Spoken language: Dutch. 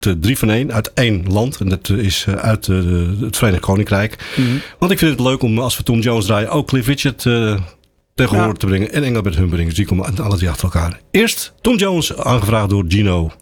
3 van 1 uit 1 land. En dat is uit het Verenigd Koninkrijk. Mm-hmm. Want ik vind het leuk om, als we Tom Jones draaien, ook Cliff Richard tegen horen te brengen. En Engelbert Humperdinck. Dus die komen alle 3 achter elkaar. Eerst Tom Jones, aangevraagd door Gino.